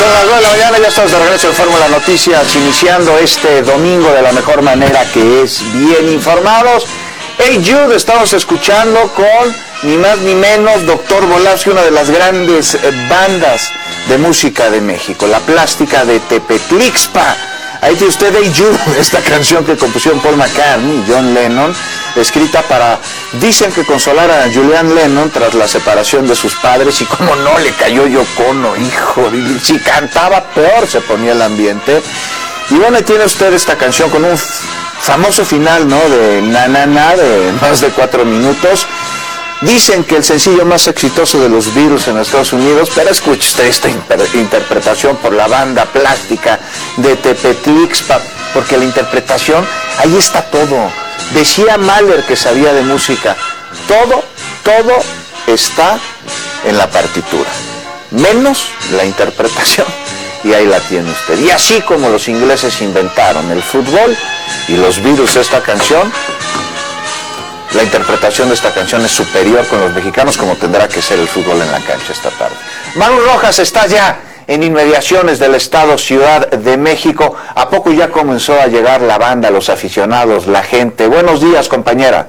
Son las 2 de la mañana, ya estamos de regreso en Fórmula Noticias, iniciando este domingo de la mejor manera, que es bien informados. Hey Jude, estamos escuchando con ni más ni menos Dr. Volavsky, una de las grandes bandas de música de México, La Plástica de Tepetlixpa. Ahí tiene usted Hey Jude, esta canción que compusieron Paul McCartney y John Lennon, escrita para, dicen que consolar a Julian Lennon tras la separación de sus padres, y como no le cayó Yoko Ono, hijo, si cantaba peor se ponía el ambiente. Y bueno, tiene usted esta canción con un famoso final, ¿no? De na na na, de más de 4 minutos. Dicen que el sencillo más exitoso de los Beatles en Estados Unidos, pero escuche usted esta interpretación por la banda Plástica de Tepetlixpa, porque la interpretación, ahí está todo. Decía Mahler, que sabía de música, todo está en la partitura, menos la interpretación, y ahí la tiene usted. Y así como los ingleses inventaron el fútbol y los Beatles esta canción, la interpretación de esta canción es superior con los mexicanos, como tendrá que ser el fútbol en la cancha esta tarde. Manu Rojas está ya en inmediaciones del estado Ciudad de México. ¿A poco ya comenzó a llegar la banda, los aficionados, la gente? Buenos días, compañera.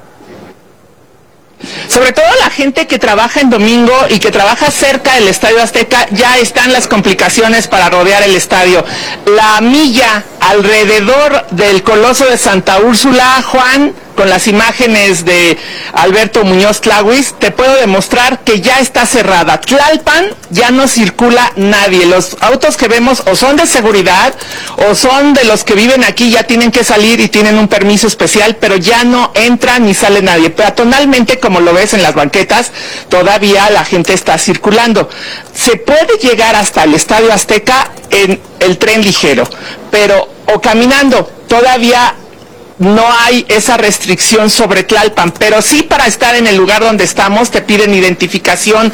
Sobre todo la gente que trabaja en domingo y que trabaja cerca del Estadio Azteca, ya están las complicaciones para rodear el estadio. La milla alrededor del Coloso de Santa Úrsula, Juan, con las imágenes de Alberto Muñoz Tlahuis, te puedo demostrar que ya está cerrada. Tlalpan ya no circula nadie. Los autos que vemos o son de seguridad o son de los que viven aquí, ya tienen que salir y tienen un permiso especial, pero ya no entra ni sale nadie. Peatonalmente, como lo ves en las banquetas, todavía la gente está circulando. Se puede llegar hasta el Estadio Azteca en el tren ligero, pero o caminando, todavía no hay esa restricción sobre Tlalpan, pero sí, para estar en el lugar donde estamos te piden identificación,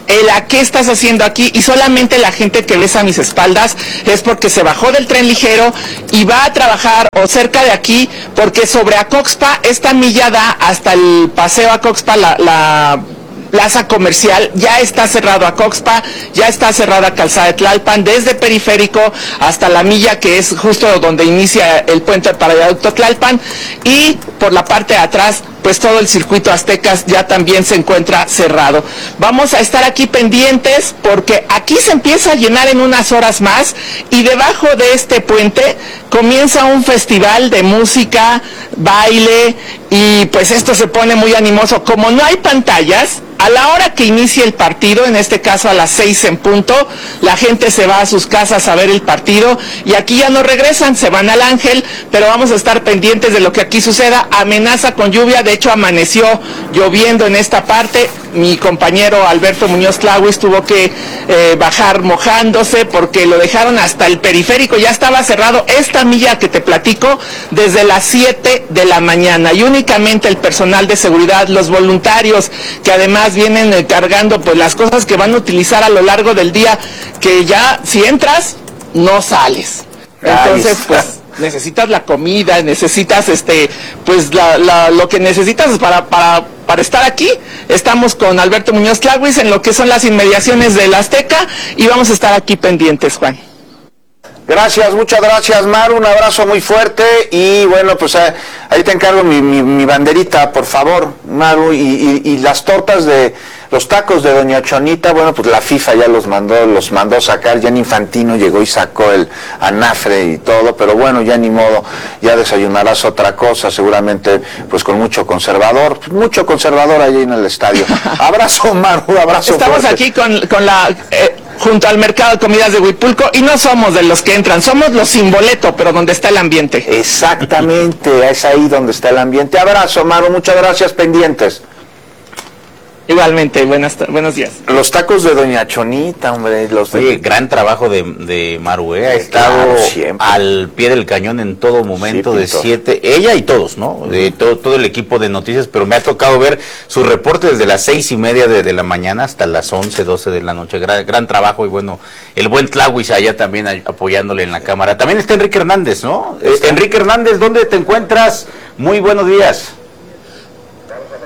a qué estás haciendo aquí, y solamente la gente que ves a mis espaldas es porque se bajó del tren ligero y va a trabajar o cerca de aquí, porque sobre Acoxpa, esta milla da hasta el paseo Acoxpa, la plaza comercial, ya está cerrado Acoxpa, ya está cerrada Calzada de Tlalpan, desde Periférico hasta la milla, que es justo donde inicia el puente para viaducto Tlalpan, y por la parte de atrás, pues todo el circuito Aztecas ya también se encuentra cerrado. Vamos a estar aquí pendientes porque aquí se empieza a llenar en unas horas más, y debajo de este puente comienza un festival de música, baile, y pues esto se pone muy animoso. Como no hay pantallas, a la hora que inicie el partido, en este caso a las 6 en punto, la gente se va a sus casas a ver el partido, y aquí ya no regresan, se van al Ángel, pero vamos a estar pendientes de lo que aquí suceda. Amenaza con lluvia, de hecho amaneció lloviendo en esta parte. Mi compañero Alberto Muñoz Tlahuis tuvo que bajar mojándose porque lo dejaron hasta el Periférico, ya estaba cerrado esta milla que te platico desde las 7 de la mañana, y únicamente el personal de seguridad, los voluntarios que además vienen cargando pues las cosas que van a utilizar a lo largo del día, que ya si entras no sales. Entonces pues necesitas la comida, necesitas pues lo que necesitas para estar aquí. Estamos con Alberto Muñoz Tlahuis en lo que son las inmediaciones del Azteca, y vamos a estar aquí pendientes, Juan. Gracias, muchas gracias, Maru, un abrazo muy fuerte, y bueno, pues ahí te encargo mi banderita, por favor, Maru, y las tortas de los tacos de Doña Chonita. Bueno, pues la FIFA ya los mandó sacar, ya Infantino llegó y sacó el anafre y todo, pero bueno, ya ni modo, ya desayunarás otra cosa, seguramente pues con mucho conservador allí en el estadio. Abrazo, Maru, abrazo. Estamos fuerte. aquí con la junto al mercado de comidas de Huipulco, y no somos de los que entran, somos los sin boleto, pero donde está el ambiente. Exactamente, es ahí donde está el ambiente. Abrazo, Maru, muchas gracias, pendientes. Igualmente, buenos días. Los tacos de Doña Chonita, hombre. Oye, gran trabajo de Maru, ha estado al pie del cañón en todo momento, sí, de 7, ella y todos, ¿no? De todo el equipo de noticias, pero me ha tocado ver su reporte desde las 6:30 de la mañana hasta las 11, 12 de la noche. Gran trabajo, y bueno, el buen Tlahuis allá también apoyándole en la cámara. También está Enrique Hernández, ¿no? Enrique Hernández, ¿dónde te encuentras? Muy buenos días.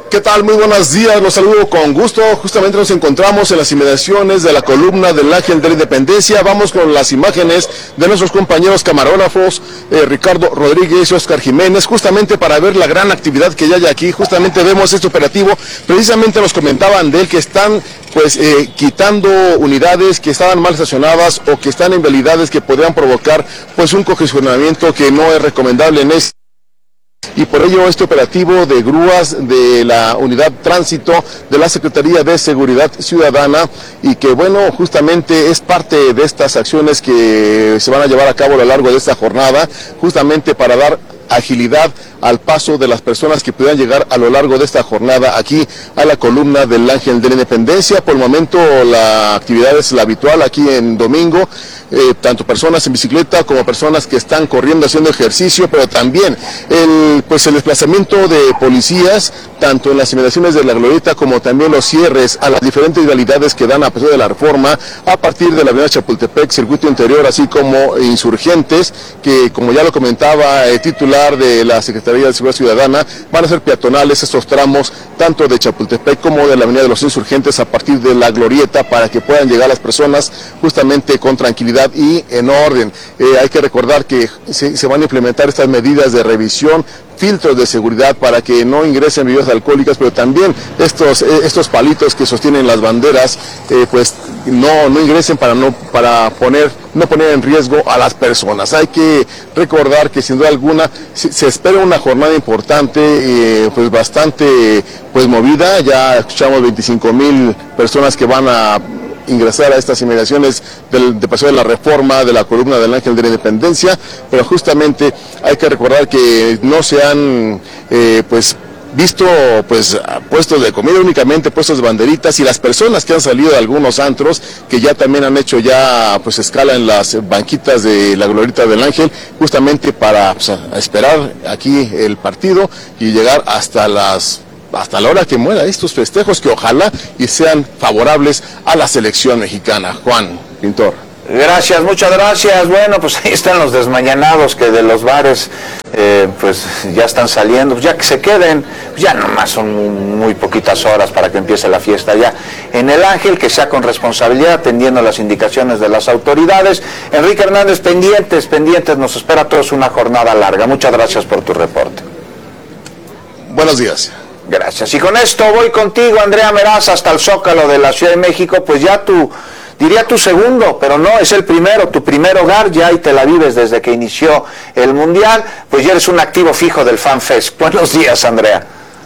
¿Qué tal? Muy buenos días, los saludo con gusto. Justamente nos encontramos en las inmediaciones de la columna del Ángel de la Independencia. Vamos con las imágenes de nuestros compañeros camarógrafos, Ricardo Rodríguez y Oscar Jiménez, justamente para ver la gran actividad que ya hay aquí. Justamente vemos este operativo, precisamente nos comentaban de él que están quitando unidades que estaban mal estacionadas o que están en vialidades que podrían provocar pues un congestionamiento que no es recomendable en este. Y por ello este operativo de grúas de la unidad tránsito de la Secretaría de Seguridad Ciudadana, y que bueno, justamente es parte de estas acciones que se van a llevar a cabo a lo largo de esta jornada, justamente para dar agilidad al paso de las personas que puedan llegar a lo largo de esta jornada aquí a la columna del Ángel de la Independencia. Por el momento la actividad es la habitual aquí en domingo, tanto personas en bicicleta como personas que están corriendo, haciendo ejercicio, pero también el desplazamiento de policías, tanto en las inmediaciones de la Glorieta como también los cierres a las diferentes vialidades que dan a pesar de la Reforma, a partir de la avenida Chapultepec, Circuito Interior, así como Insurgentes, que como ya lo comentaba el titular de la Secretaría de Seguridad Ciudadana, van a ser peatonales estos tramos, tanto de Chapultepec como de la avenida de los Insurgentes, a partir de la Glorieta, para que puedan llegar las personas justamente con tranquilidad y en orden. Hay que recordar que se van a implementar estas medidas de revisión, filtros de seguridad para que no ingresen bebidas alcohólicas, pero también estos palitos que sostienen las banderas, pues no ingresen para no poner en riesgo a las personas. Hay que recordar que sin duda alguna se espera una jornada importante, pues bastante movida. Ya escuchamos 25,000 personas que van a ingresar a estas inmediaciones de Paseo de la Reforma, de la columna del Ángel de la Independencia, pero justamente hay que recordar que no se han visto puestos de comida, únicamente puestos de banderitas, y las personas que han salido de algunos antros, que ya también han hecho escala en las banquitas de la Glorieta del Ángel, justamente para esperar aquí el partido y llegar hasta la hora que muera estos festejos, que ojalá y sean favorables a la selección mexicana. Juan Pintor. Gracias, muchas gracias. Bueno, pues ahí están los desmañanados que de los bares pues ya están saliendo, ya que se queden, ya nomás son muy poquitas horas para que empiece la fiesta ya en el Ángel, que sea con responsabilidad, atendiendo las indicaciones de las autoridades. Enrique Hernández, pendientes, nos espera a todos una jornada larga. Muchas gracias por tu reporte. Buenos días. Gracias. Y con esto voy contigo, Andrea Meraz, hasta el Zócalo de la Ciudad de México, pues ya diría tu segundo, pero no, es el primero, tu primer hogar, ya, y te la vives desde que inició el Mundial, pues ya eres un activo fijo del FanFest. Buenos días, Andrea.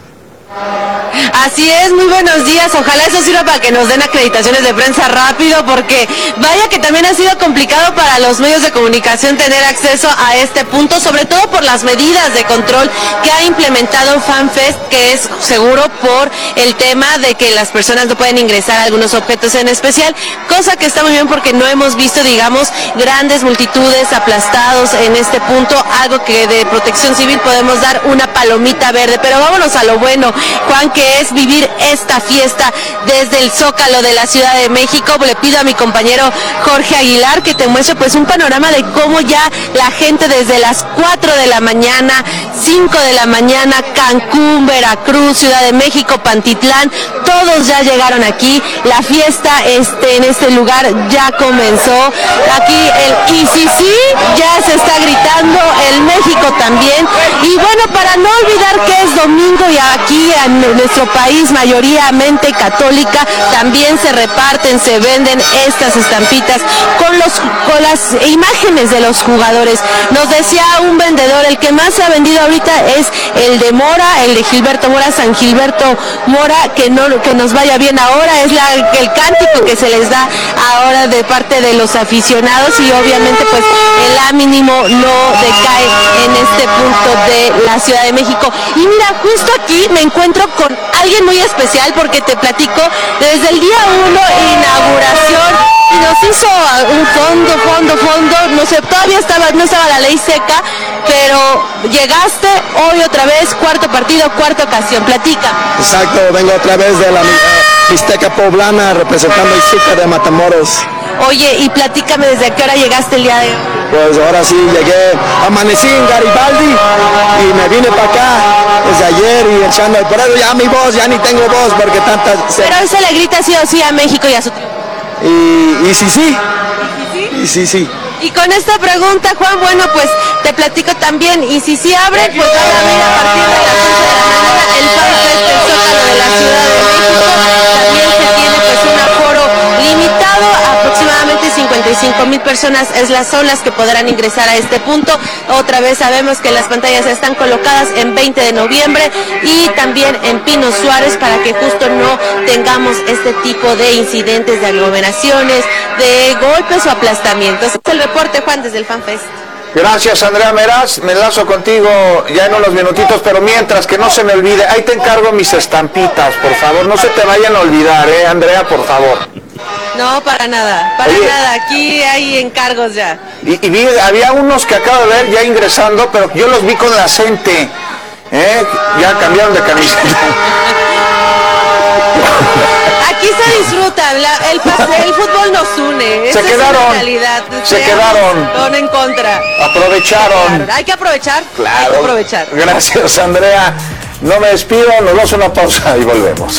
Así es, muy buenos días. Ojalá eso sirva para que nos den acreditaciones de prensa rápido, porque vaya que también ha sido complicado para los medios de comunicación tener acceso a este punto, sobre todo por las medidas de control que ha implementado FanFest, que es seguro por el tema de que las personas no pueden ingresar a algunos objetos en especial, cosa que está muy bien porque no hemos visto, digamos, grandes multitudes aplastados en este punto, algo que de Protección Civil podemos dar una palomita verde. Pero vámonos a lo bueno, Juan, que es vivir esta fiesta desde el Zócalo de la Ciudad de México. Le pido a mi compañero Jorge Aguilar que te muestre pues un panorama de cómo ya la gente desde las 4 de la mañana, 5 de la mañana, Cancún, Veracruz, Ciudad de México, Pantitlán, todos ya llegaron aquí. La fiesta en este lugar ya comenzó. Aquí el ICC ya se está gritando, el México también. Y bueno, para no olvidar que es domingo y aquí en nuestro país mayoritariamente católica, también se reparten, se venden estas estampitas con las imágenes de los jugadores. Nos decía un vendedor, el que más se ha vendido ahorita es el de Mora, el de Gilberto Mora, San Gilberto Mora, que nos vaya bien ahora, es el cántico que se les da ahora de parte de los aficionados, y obviamente pues el ánimo no decae en este punto de la Ciudad de México. Y mira, justo aquí me encuentro con alguien muy especial, porque te platico, desde el día 1, inauguración, y nos hizo un fondo, no sé, todavía no estaba la ley seca, pero llegaste hoy otra vez, cuarto partido, cuarta ocasión, platica. Exacto, vengo otra vez de la Mixteca Poblana representando a Izúcar de Matamoros. Oye, y platícame, ¿desde qué hora llegaste el día de hoy? pues ahora sí llegué, amanecí en Garibaldi y me vine para acá desde ayer y echando el porero, ya mi voz, ya ni tengo voz porque tantas... Pero hoy se le grita sí o sí a México y a su tribu. Y sí. Y con esta pregunta, Juan, bueno, pues te platico también, y si abre, pues van a abrir a partir de las 11 de la mañana el FanFest del Zócalo de la Ciudad de México. También se tiene pues un aforo limitado, aproximadamente 55,000 personas son las que podrán ingresar a este punto. Otra vez sabemos que las pantallas están colocadas en 20 de noviembre y también en Pino Suárez para que justo no tengamos este tipo de incidentes, de aglomeraciones, de golpes o aplastamientos. Es el reporte, Juan, desde el FanFest. Gracias, Andrea Meraz. Me enlazo contigo ya en unos minutitos, pero mientras, que no se me olvide, ahí te encargo mis estampitas, por favor. No se te vayan a olvidar, Andrea, por favor. No, para nada, aquí hay encargos ya. Y vi, había unos que acabo de ver ya ingresando, pero yo los vi con la gente, ya cambiaron de camiseta. Aquí se disfruta, el fútbol nos une. Se quedaron, se quedaron. Son en contra. Aprovecharon. Claro, hay que aprovechar, claro. Hay que aprovechar. Gracias, Andrea. No me despido, nos damos una pausa y volvemos.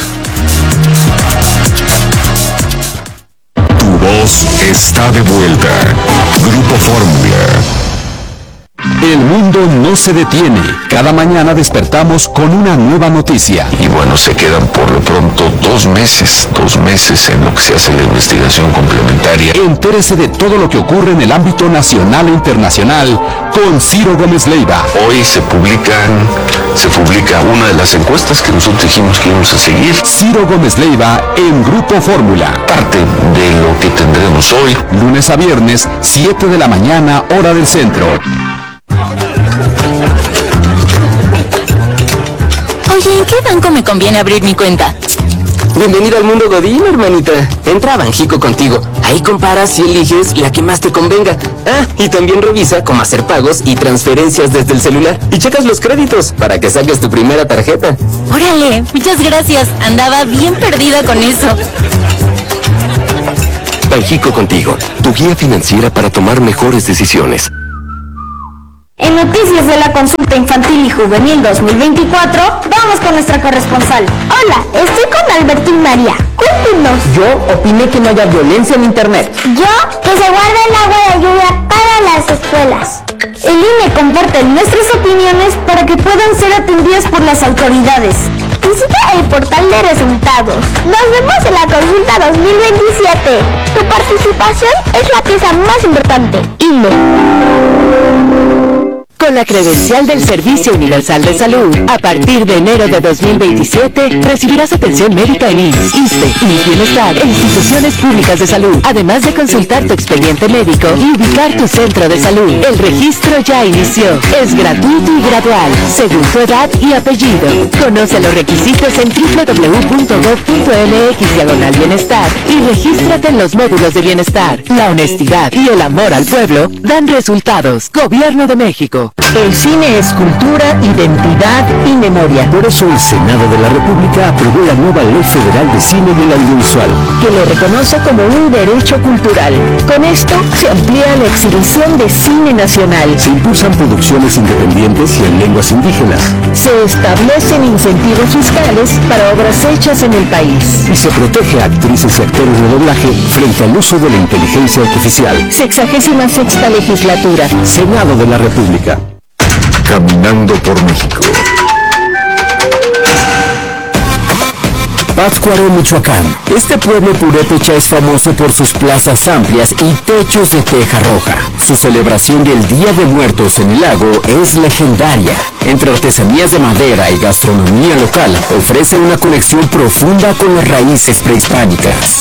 Tu voz está de vuelta. Grupo Fórmula. El mundo no se detiene. Cada mañana despertamos con una nueva noticia. Y bueno, se quedan por lo pronto 2 meses en lo que se hace la investigación complementaria. Entérese de todo lo que ocurre en el ámbito nacional e internacional con Ciro Gómez Leiva. Hoy se publica una de las encuestas que nosotros dijimos que íbamos a seguir. Ciro Gómez Leiva en Grupo Fórmula. Parte de lo que tendremos hoy. Lunes a viernes, 7 de la mañana, hora del centro. Oye, ¿en qué banco me conviene abrir mi cuenta? Bienvenido al mundo Godín, hermanita. Entra a Banjico contigo. Ahí comparas y eliges la que más te convenga. Ah, y también revisa cómo hacer pagos y transferencias desde el celular. Y checas los créditos para que saques tu primera tarjeta. Órale, muchas gracias. Andaba bien perdida con eso. Banjico contigo, tu guía financiera para tomar mejores decisiones. En Noticias de la Consulta Infantil y Juvenil 2024, vamos con nuestra corresponsal. Hola, estoy con Albertín María. Cuéntenos. Yo opiné que no haya violencia en internet. Yo, que se guarde el agua de lluvia para las escuelas. El INE comparte nuestras opiniones para que puedan ser atendidas por las autoridades. Visita el portal de resultados. Nos vemos en la consulta 2027. Tu participación es la pieza más importante. INE. Con la credencial del Servicio Universal de Salud, a partir de enero de 2027, recibirás atención médica en IMSS, ISSSTE y Bienestar en instituciones públicas de salud, además de consultar tu expediente médico y ubicar tu centro de salud. El registro ya inició. Es gratuito y gradual, según tu edad y apellido. Conoce los requisitos en www.gov.mx/bienestar y regístrate en los módulos de bienestar. La honestidad y el amor al pueblo dan resultados. Gobierno de México. El cine es cultura, identidad y memoria. Por eso el Senado de la República aprobó la nueva Ley Federal de Cine y el Audiovisual, que lo reconoce como un derecho cultural. Con esto se amplía la exhibición de cine nacional. Se impulsan producciones independientes y en lenguas indígenas. Se establecen incentivos fiscales para obras hechas en el país. Y se protege a actrices y actores de doblaje frente al uso de la inteligencia artificial. 66ª legislatura. Senado de la República. Caminando por México. Pátzcuaro, Michoacán. Este pueblo purépecha es famoso por sus plazas amplias y techos de teja roja. Su celebración del Día de Muertos en el lago es legendaria. Entre artesanías de madera y gastronomía local, ofrece una conexión profunda con las raíces prehispánicas.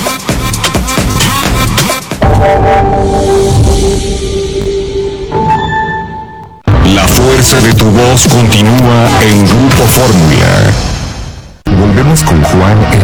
La fuerza de tu voz continúa en Grupo Fórmula. Volvemos con Juan